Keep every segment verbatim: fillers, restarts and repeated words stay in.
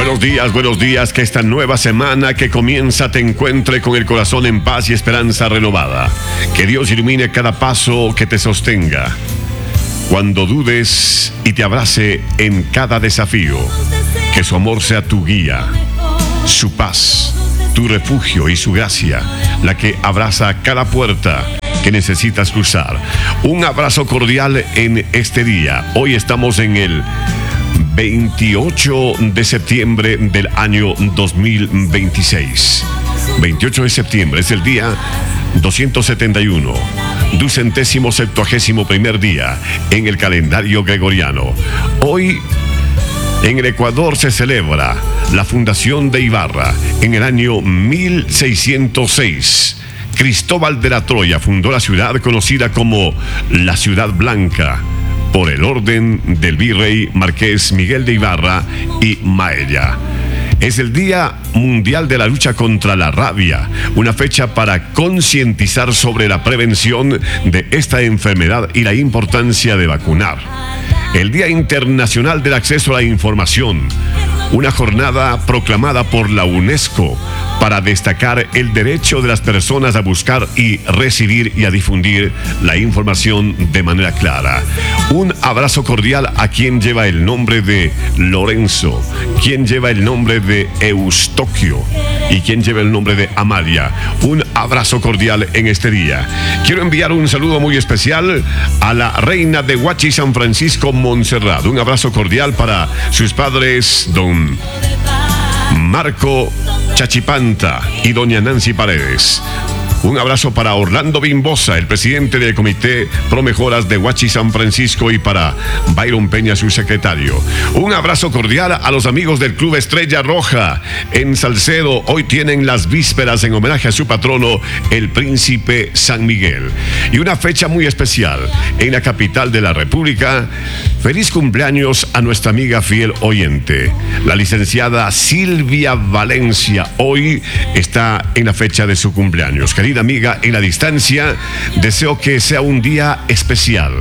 Buenos días, buenos días, que esta nueva semana que comienza te encuentre con el corazón en paz y esperanza renovada. Que Dios ilumine cada paso que te sostenga. Cuando dudes y te abrace en cada desafío. Que su amor sea tu guía, su paz, tu refugio y su gracia, la que abraza cada puerta que necesitas cruzar. Un abrazo cordial en este día. Hoy estamos en el veintiocho de septiembre del año dos mil veintiséis. veintiocho de septiembre es el día doscientos setenta y uno, ducentésimo septuagésimo primer día en el calendario gregoriano. Hoy en el Ecuador se celebra la fundación de Ibarra en el año mil seiscientos seis. Cristóbal de la Troya fundó la ciudad conocida como la Ciudad Blanca, por el orden del virrey Marqués Miguel de Ibarra y Maella. Es el Día Mundial de la Lucha contra la Rabia, una fecha para concientizar sobre la prevención de esta enfermedad y la importancia de vacunar. El Día Internacional del Acceso a la Información, una jornada proclamada por la UNESCO para destacar el derecho de las personas a buscar y recibir y a difundir la información de manera clara. Un abrazo cordial a quien lleva el nombre de Lorenzo, quien lleva el nombre de Eustoquio y quien lleva el nombre de Amalia. Un abrazo cordial en este día. Quiero enviar un saludo muy especial a la reina de Huachi, San Francisco, Montserrat. Un abrazo cordial para sus padres, don Marco Chachipanta y doña Nancy Paredes. Un abrazo para Orlando Bimbosa, el presidente del Comité Pro Mejoras de Huachi San Francisco, y para Byron Peña, su secretario. Un abrazo cordial a los amigos del Club Estrella Roja en Salcedo. Hoy tienen las vísperas en homenaje a su patrono, el Príncipe San Miguel. Y una fecha muy especial en la capital de la República. Feliz cumpleaños a nuestra amiga fiel oyente, la licenciada Silvia Valencia. Hoy está en la fecha de su cumpleaños. Querida amiga, en la distancia, deseo que sea un día especial.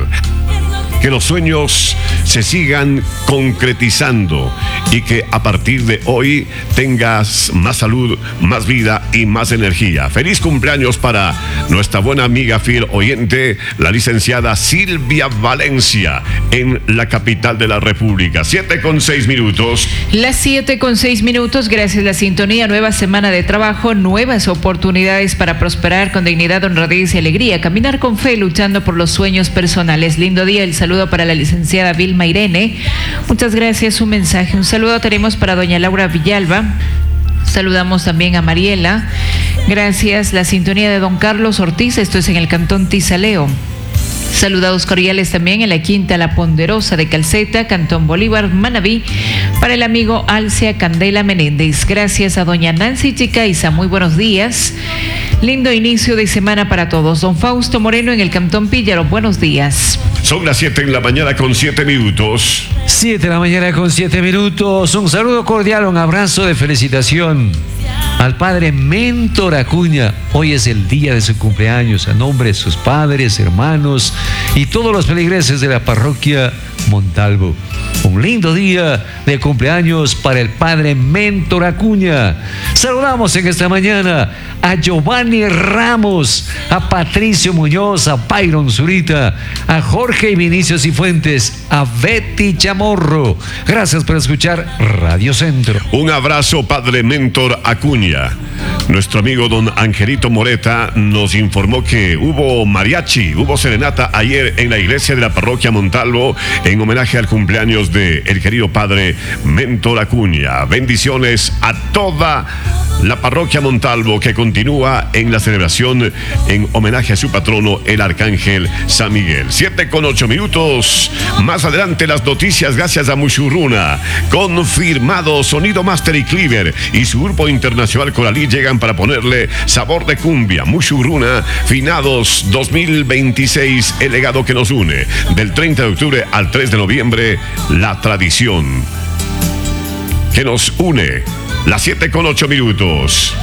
Que los sueños se sigan concretizando y que a partir de hoy tengas más salud, más vida y más energía. Feliz cumpleaños para nuestra buena amiga fiel oyente, la licenciada Silvia Valencia, en la capital de la República. Siete con seis minutos. Las siete con seis minutos, gracias a la sintonía. Nueva semana de trabajo, nuevas oportunidades para prosperar con dignidad, honradez y alegría. Caminar con fe, luchando por los sueños personales. Lindo día, el saludo para la licenciada Vilma Irene. Muchas gracias, su mensaje. Un saludo tenemos para doña Laura Villalba. Saludamos también a Mariela. Gracias, la sintonía de don Carlos Ortiz. Esto es en el cantón Tizaleo. Saludados cordiales también en la Quinta La Ponderosa de Calceta, Cantón Bolívar, Manabí, para el amigo Alcia Candela Menéndez. Gracias a doña Nancy Chicaiza, muy buenos días. Lindo inicio de semana para todos. Don Fausto Moreno en el Cantón Píllaro, buenos días. Son las siete en la mañana con siete minutos. siete de la mañana con siete minutos. Un saludo cordial, un abrazo de felicitación al padre Mentor Acuña. Hoy es el día de su cumpleaños. A nombre de sus padres, hermanos y todos los feligreses de la parroquia Montalvo. Un lindo día de cumpleaños para el padre Mentor Acuña. Saludamos en esta mañana a Giovanni Ramos, a Patricio Muñoz, a Byron Zurita, a Jorge y Vinicius y Fuentes, a Betty Chamorro. Gracias por escuchar Radio Centro. Un abrazo, padre Mentor Acuña. Nuestro amigo don Angelito Moreta nos informó que hubo mariachi, hubo serenata ayer en la iglesia de la parroquia Montalvo en homenaje al cumpleaños de el querido padre Mentor Acuña. Bendiciones a toda la parroquia Montalvo, que continúa en la celebración en homenaje a su patrono, el arcángel San Miguel. Siete con ocho minutos. Más adelante las noticias gracias a Mushuruna. Confirmado, Sonido Master y Cleaver y su grupo internacional Coralí llegan para ponerle sabor de cumbia. Mushuruna, finados dos mil veintiséis, el legado que nos une. Del treinta de octubre al tres de noviembre, la tradición que nos une. Las siete con ocho minutos.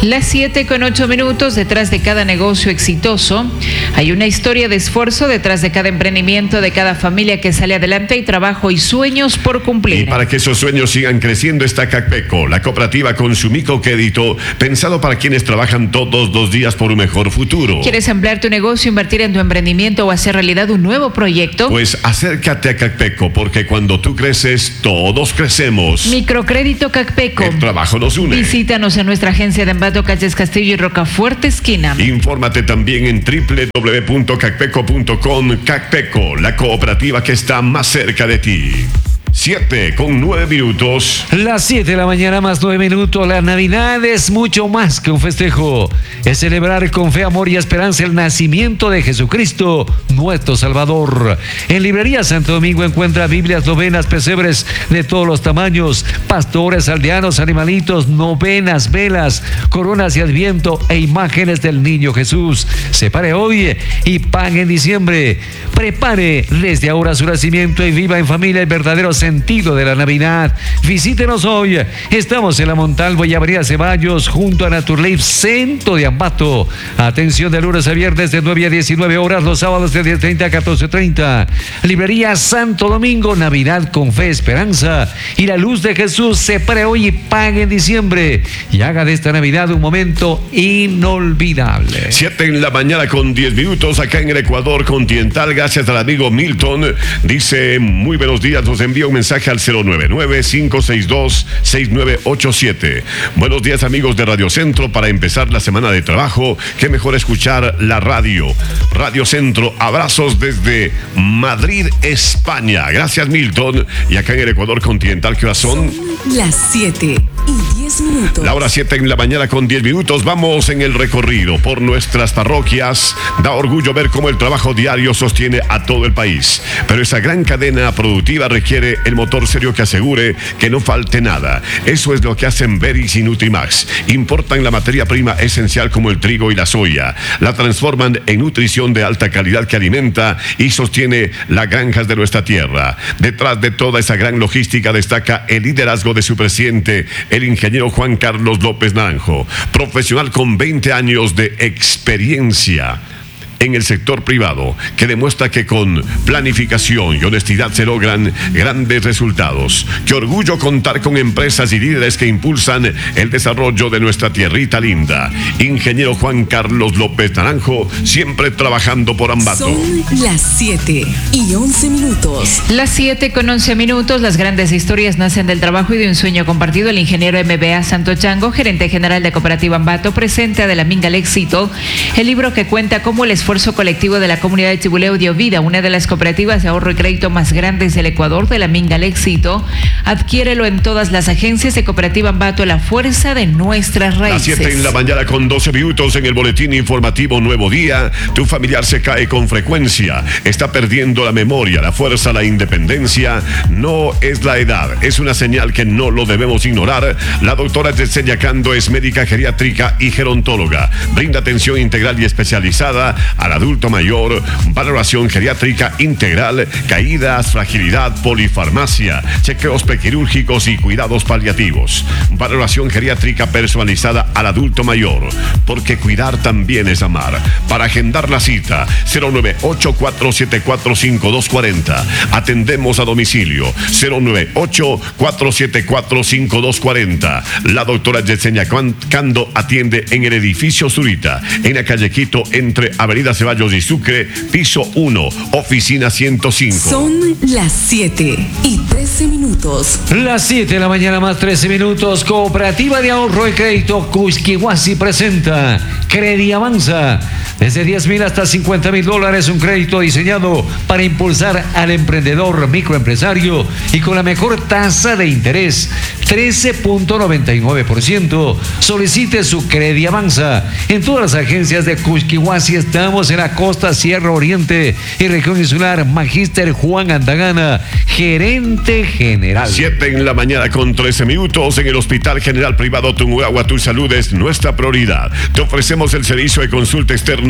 Las siete con ocho minutos. Detrás de cada negocio exitoso hay una historia de esfuerzo, detrás de cada emprendimiento, de cada familia que sale adelante hay trabajo y sueños por cumplir. Y para que esos sueños sigan creciendo está CACPECO, la cooperativa con su microcrédito pensado para quienes trabajan todos los días por un mejor futuro. ¿Quieres ampliar tu negocio, invertir en tu emprendimiento o hacer realidad un nuevo proyecto? Pues acércate a CACPECO, porque cuando tú creces, todos crecemos. Microcrédito CACPECO. El trabajo nos une. Visítanos en nuestra agencia de Ambato, Calles Castillo y Rocafuerte, esquina. Infórmate también en doble u doble u doble u punto cacpeco punto com. CACPECO, la cooperativa que está más cerca de ti. Siete con nueve minutos. Las siete de la mañana más nueve minutos. La Navidad es mucho más que un festejo. Es celebrar con fe, amor y esperanza el nacimiento de Jesucristo, nuestro Salvador. En Librería Santo Domingo encuentra Biblias, novenas, pesebres de todos los tamaños, pastores, aldeanos, animalitos, novenas, velas, coronas y adviento e imágenes del niño Jesús. Separe hoy y pague en diciembre. Prepare desde ahora su nacimiento y viva en familia el verdadero sentido de la Navidad. Visítenos hoy. Estamos en la Montalvo y Avenida Ceballos, junto a Naturlife, centro de Ambato. Atención de lunes a viernes de nueve a diecinueve horas, los sábados de diez treinta a catorce treinta. Librería Santo Domingo, Navidad con fe, esperanza y la luz de Jesús. Se pre hoy y pague en diciembre. Y haga de esta Navidad un momento inolvidable. Siete en la mañana con diez minutos acá en el Ecuador continental. Gracias al amigo Milton. Dice, muy buenos días, nos envía un mensaje al cero nueve nueve, cinco seis dos, seis nueve ocho siete. Buenos días, amigos de Radio Centro. Para empezar la semana de trabajo, qué mejor escuchar la radio. Radio Centro, abrazos desde Madrid, España. Gracias, Milton. Y acá en el Ecuador continental, ¿qué horas son? Son las siete y diez minutos. La hora siete en la mañana con diez minutos. Vamos en el recorrido por nuestras parroquias. Da orgullo ver cómo el trabajo diario sostiene a todo el país. Pero esa gran cadena productiva requiere el motor serio que asegure que no falte nada. Eso es lo que hacen Beris y Nutrimax. Importan la materia prima esencial como el trigo y la soya. La transforman en nutrición de alta calidad que alimenta y sostiene las granjas de nuestra tierra. Detrás de toda esa gran logística destaca el liderazgo de su presidente, el ingeniero Juan Carlos López Naranjo, profesional con veinte años de experiencia en el sector privado, que demuestra que con planificación y honestidad se logran grandes resultados. Qué orgullo contar con empresas y líderes que impulsan el desarrollo de nuestra tierrita linda. Ingeniero Juan Carlos López Naranjo, siempre trabajando por Ambato. Son las siete y once minutos. Las siete con once minutos. Las grandes historias nacen del trabajo y de un sueño compartido. El ingeniero M B A Santo Chango, gerente general de Cooperativa Ambato, presenta De la Minga al Éxito, el libro que cuenta cómo el esfuerzo colectivo de la comunidad de Chibuleo dio vida, una de las cooperativas de ahorro y crédito más grandes del Ecuador. De la Minga al Éxito, adquiérelo en todas las agencias de Cooperativa Ambato, la fuerza de nuestras raíces. Las siete en la mañana con doce minutos en el boletín informativo Nuevo Día. Tu familiar se cae con frecuencia, está perdiendo la memoria, la fuerza, la independencia. No es la edad, es una señal que no lo debemos ignorar. La doctora Yesenia Cando es médica geriátrica y gerontóloga. Brinda atención integral y especializada al adulto mayor, valoración geriátrica integral, caídas, fragilidad, polifarmacia, chequeos prequirúrgicos y cuidados paliativos. Valoración geriátrica personalizada al adulto mayor, porque cuidar también es amar. Para agendar la cita, cero nueve ocho, cuatro siete cuatro, cinco dos cuatro cero. Atendemos a domicilio, cero nueve ocho, cuatro siete cuatro, cinco dos cuatro cero. La doctora Yesenia Cando atiende en el edificio Zurita, en la calle Quito, entre Avenida Ceballos y Sucre, piso uno, oficina ciento cinco. Son las siete y trece minutos. Las siete de la mañana más trece minutos. Cooperativa de Ahorro y Crédito Cusquihuasi presenta Credi Avanza. Desde diez mil hasta cincuenta mil dólares, un crédito diseñado para impulsar al emprendedor microempresario y con la mejor tasa de interés, trece punto noventa y nueve por ciento. Solicite su Credi Avanza en todas las agencias de Cusquihuasi. Estamos en la costa, Sierra Oriente y región insular. Magíster Juan Andagana, gerente general. siete en la mañana con trece minutos. En el Hospital General Privado Tungurahua, tu salud es nuestra prioridad. Te ofrecemos el servicio de consulta externa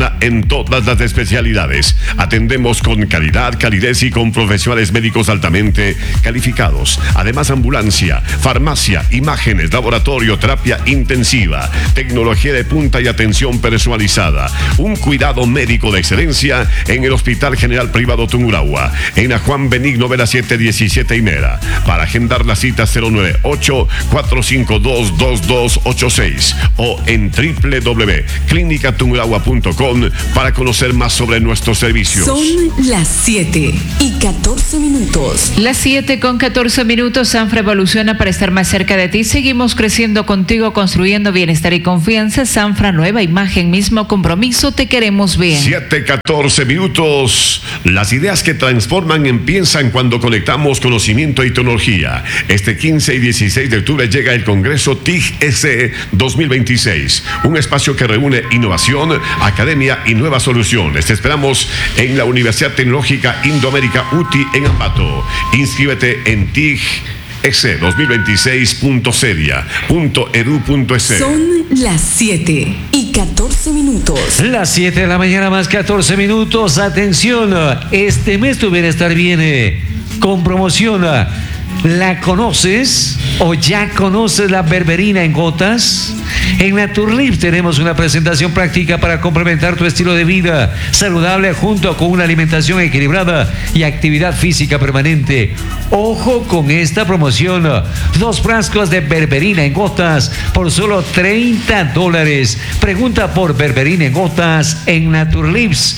moderna en todas las especialidades. Atendemos con calidad, calidez y con profesionales médicos altamente calificados. Además, ambulancia, farmacia, imágenes, laboratorio, terapia intensiva, tecnología de punta y atención personalizada. Un cuidado médico de excelencia en el Hospital General Privado Tungurahua, en la Juan Benigno Vera siete diecisiete y Mera. Para agendar la cita cero nueve ocho, cuatro cinco dos, dos dos ocho seis o en doble u doble u doble u punto clínica tungurahua punto com para conocer más sobre nuestros servicios. Son las siete y catorce minutos. Las siete con catorce minutos. Sanfra evoluciona para estar más cerca de ti. Seguimos creciendo contigo, construyendo bienestar y confianza. Sanfra, nueva imagen, mismo compromiso, te queremos bien. siete catorce minutos. Las ideas que transforman empiezan cuando conectamos conocimiento y tecnología. Este quince y dieciséis de octubre llega el Congreso T I C E C dos mil veintiséis, un espacio que reúne innovación, academia y nuevas soluciones. Te esperamos en la Universidad Tecnológica Indoamérica U T I en Ambato. Inscríbete en T I C E C dos mil veintiséis punto cedia punto edu punto es. Son las siete y catorce minutos. Las siete de la mañana más catorce minutos. Atención, este mes tu bienestar viene con promoción. ¿La conoces o ya conoces la berberina en gotas? En Naturlife tenemos una presentación práctica para complementar tu estilo de vida saludable junto con una alimentación equilibrada y actividad física permanente. Ojo con esta promoción. Dos frascos de berberina en gotas por solo treinta dólares. Pregunta por berberina en gotas en Naturlife.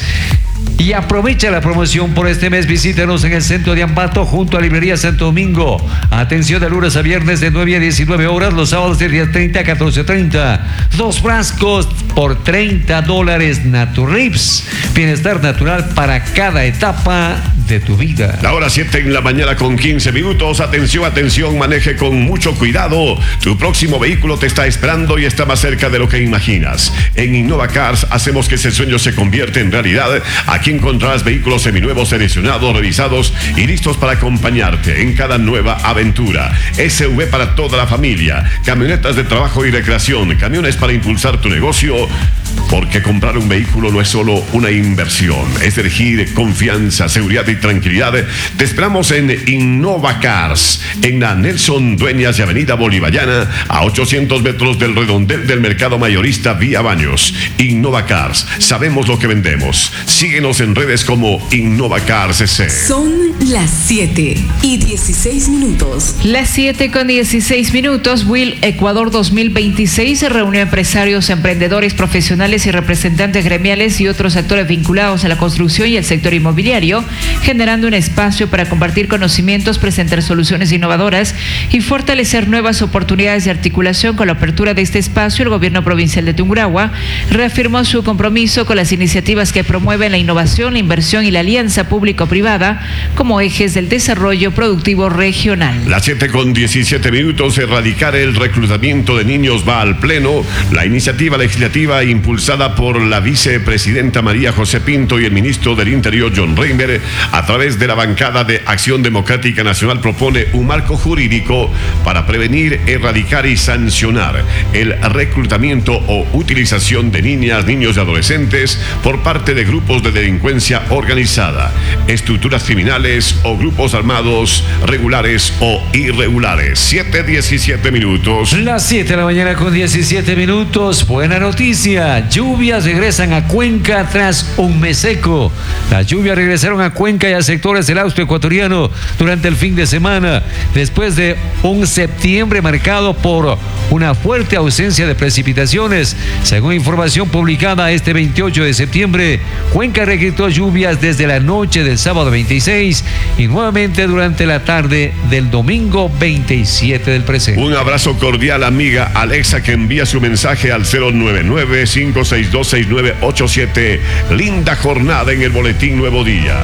Y aprovecha la promoción por este mes. Visítanos en el centro de Ambato junto a Librería Santo Domingo. Atención de lunes a viernes de nueve a diecinueve horas, los sábados de diez treinta a catorce treinta. Dos frascos por treinta dólares. Naturlife, bienestar natural para cada etapa de tu vida. La hora siete en la mañana con quince minutos. Atención, atención, maneje con mucho cuidado. Tu próximo vehículo te está esperando y está más cerca de lo que imaginas. En Innova Cars hacemos que ese sueño se convierta en realidad. Aquí encontrarás vehículos seminuevos, seleccionados, revisados y listos para acompañarte en cada nueva aventura. S U V para toda la familia, camionetas de trabajo y recreación, camiones para impulsar tu negocio, porque comprar un vehículo no es solo una inversión, es elegir confianza, seguridad y tranquilidad. Te esperamos en Innova Cars, en la Nelson Dueñas y Avenida Bolivariana, a ochocientos metros del redondel del mercado mayorista Vía Baños. Innova Cars, sabemos lo que vendemos. Síguenos en redes como Innova Cars C C. Son las siete y dieciséis minutos. Las siete con dieciséis minutos. Will Ecuador dos mil veintiséis se reunió a empresarios, emprendedores, profesionales y representantes gremiales y otros actores vinculados a la construcción y el sector inmobiliario, generando un espacio para compartir conocimientos, presentar soluciones innovadoras y fortalecer nuevas oportunidades de articulación. Con la apertura de este espacio, el gobierno provincial de Tungurahua reafirmó su compromiso con las iniciativas que promueven la innovación, la inversión y la alianza público-privada como ejes del desarrollo productivo regional. Las siete con diecisiete minutos. Erradicar el reclutamiento de niños va al pleno. La iniciativa legislativa impulsada por la vicepresidenta María José Pinto y el ministro del Interior John Reimer, a través de la bancada de Acción Democrática Nacional, propone un marco jurídico para prevenir, erradicar y sancionar el reclutamiento o utilización de niñas, niños y adolescentes por parte de grupos de delincuencia organizada, estructuras criminales o grupos armados regulares o irregulares. siete diecisiete minutos. Las siete de la mañana con diecisiete minutos. Buena noticia. Lluvias regresan a Cuenca tras un mes seco. Las lluvias regresaron a Cuenca y a sectores del Austro ecuatoriano durante el fin de semana, después de un septiembre marcado por una fuerte ausencia de precipitaciones. Según información publicada este veintiocho de septiembre, Cuenca registró lluvias desde la noche del sábado veintiséis y nuevamente durante la tarde del domingo veintisiete del presente. Un abrazo cordial, amiga Alexa, que envía su mensaje al cero nueve nueve, cinco seis dos, seis nueve ocho siete. Linda jornada en el Boletín Nuevo Día.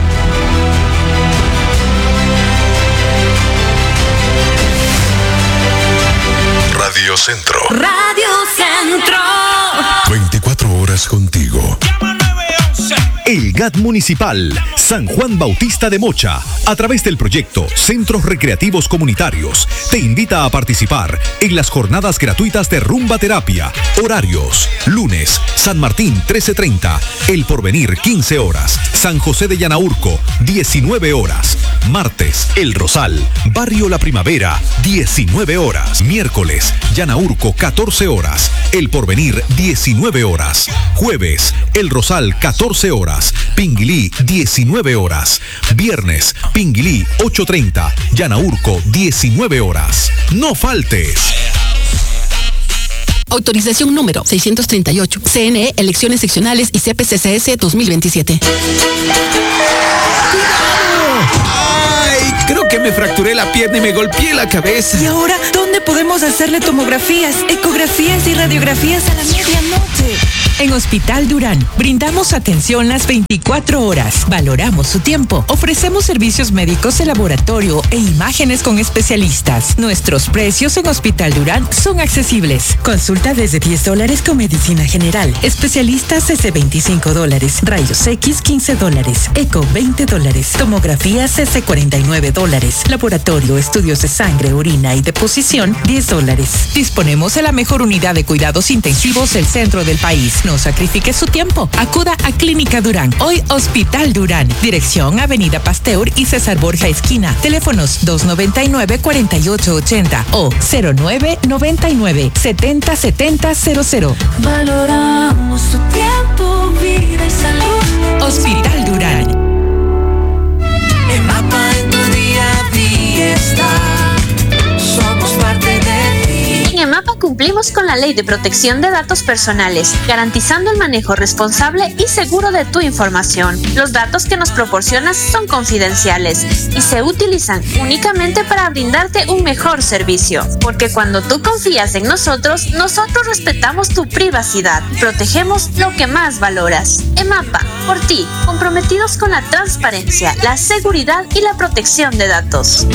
Radio Centro. Radio Centro. veinticuatro horas contigo. Llama nueve once. El G A T Municipal, San Juan Bautista de Mocha, a través del proyecto Centros Recreativos Comunitarios, te invita a participar en las jornadas gratuitas de rumba terapia. Horarios: lunes, San Martín trece treinta, El Porvenir quince horas, San José de Yanaurco diecinueve horas. Martes, El Rosal, Barrio La Primavera, diecinueve horas. Miércoles, Yanaurco catorce horas, El Porvenir diecinueve horas. Jueves, El Rosal catorce horas, Pinguilí diecinueve horas. Viernes, Pinguilí ocho treinta, Yanaurco diecinueve horas. No faltes. Autorización número seiscientos treinta y ocho. C N E, Elecciones Seccionales y C P C C S dos mil veintisiete. ¡Ay! Creo que me fracturé la pierna y me golpeé la cabeza. ¿Y ahora dónde podemos hacerle tomografías, ecografías y radiografías a la medianoche? En Hospital Durán brindamos atención las veinticuatro horas. Valoramos su tiempo. Ofrecemos servicios médicos de laboratorio e imágenes con especialistas. Nuestros precios en Hospital Durán son accesibles. Consulta desde diez dólares con medicina general. Especialistas desde veinticinco dólares. Rayos X quince dólares. Eco veinte dólares. Tomografías desde cuarenta y nueve dólares. Laboratorio, estudios de sangre, orina y deposición diez dólares. Disponemos de la mejor unidad de cuidados intensivos del centro del país. No sacrifique su tiempo. Acuda a Clínica Durán. Hoy Hospital Durán. Dirección Avenida Pasteur y César Borja Esquina. Teléfonos dos noventa y nueve, cuarenta y ocho ochenta o cero nueve noventa y nueve, setenta setenta cero cero. Valoramos tu tiempo, vida y salud. Hospital Durán. El mapa en tu día a día está. Somos parte de ti. En EMAPA cumplimos con la Ley de Protección de Datos Personales, garantizando el manejo responsable y seguro de tu información. Los datos que nos proporcionas son confidenciales y se utilizan únicamente para brindarte un mejor servicio. Porque cuando tú confías en nosotros, nosotros respetamos tu privacidad y protegemos lo que más valoras. EMAPA, por ti, comprometidos con la transparencia, la seguridad y la protección de datos.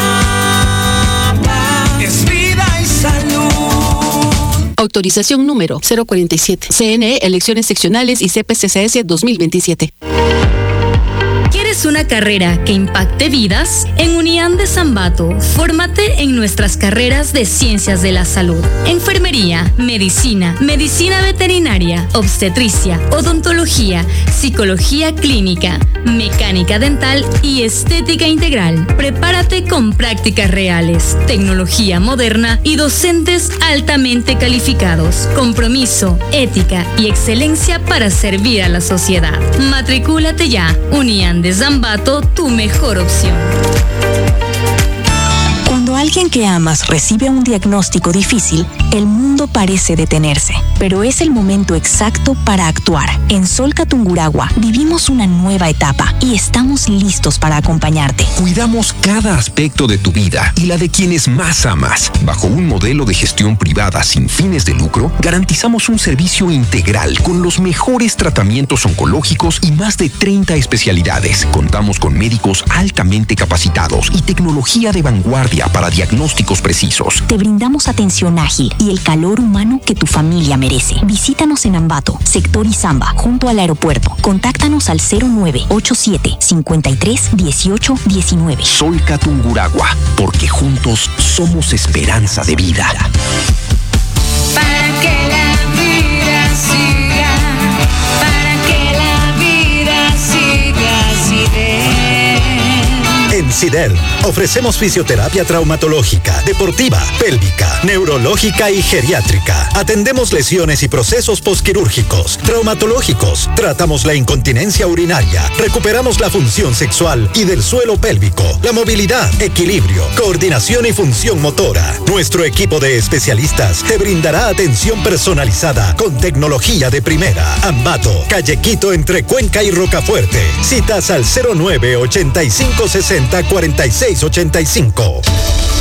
Es vida y salud. Autorización número cero cuarenta y siete. C N E, Elecciones Seccionales y C P C C S dos mil veintisiete. ¿Quieres una carrera que impacte vidas? En Unián de Zambato, fórmate en nuestras carreras de Ciencias de la Salud, Enfermería, Medicina, Medicina Veterinaria, Obstetricia, Odontología, Psicología Clínica, Mecánica Dental y Estética Integral. Prepárate con prácticas reales, tecnología moderna y docentes altamente calificados, compromiso, ética y excelencia para servir a la sociedad. Matricúlate ya. Unián de Zambato, tu mejor opción. Cuando alguien que amas recibe un diagnóstico difícil, el mundo parece detenerse, pero es el momento exacto para actuar. En Solca Tungurahua vivimos una nueva etapa y estamos listos para acompañarte. Cuidamos cada aspecto de tu vida y la de quienes más amas. Bajo un modelo de gestión privada sin fines de lucro, garantizamos un servicio integral con los mejores tratamientos oncológicos y más de treinta especialidades. Contamos con médicos altamente capacitados y tecnología de vanguardia para diagnósticos precisos. Te brindamos atención ágil y el calor humano que tu familia merece. Visítanos en Ambato, sector Izamba, junto al aeropuerto. Contáctanos al cero nueve ocho siete, cincuenta y tres, dieciocho, diecinueve. Solca Tungurahua, porque juntos somos esperanza de vida. Para que la vida siga, para que la vida siga así de. En SIDEL ofrecemos fisioterapia traumatológica, deportiva, pélvica, neurológica y geriátrica. Atendemos lesiones y procesos posquirúrgicos, traumatológicos. Tratamos la incontinencia urinaria. Recuperamos la función sexual y del suelo pélvico, la movilidad, equilibrio, coordinación y función motora. Nuestro equipo de especialistas te brindará atención personalizada con tecnología de primera. Ambato, Calle Quito entre Cuenca y Rocafuerte. Citas al cero nueve ochenta y cinco sesenta cuarenta y seis ochenta y cinco.